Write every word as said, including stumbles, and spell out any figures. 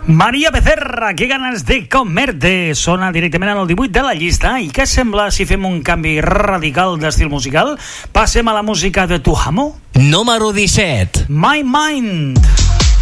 Maria Becerra, que ganes de comerte. Sona directament en el divuit de la llista. I què sembla si fem un canvi radical d'estil musical? Passem a la música de Tu Amo. Número disset. My Mind.